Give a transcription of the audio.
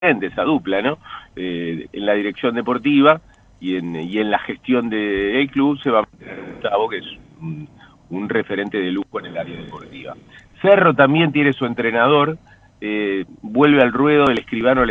esa dupla, ¿no? En la dirección deportiva y en la gestión del club se va a meter Gustavo, que es un referente de lujo en el área deportiva. Ferro también tiene su entrenador, vuelve al ruedo el escribano